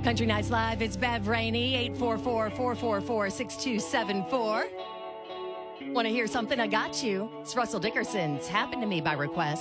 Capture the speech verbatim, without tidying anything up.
Country Nights Live, it's Bev Rainey, eight four four, four four four, six two seven four. Want to hear something? I got you. It's Russell Dickerson's Happened to Me by Request.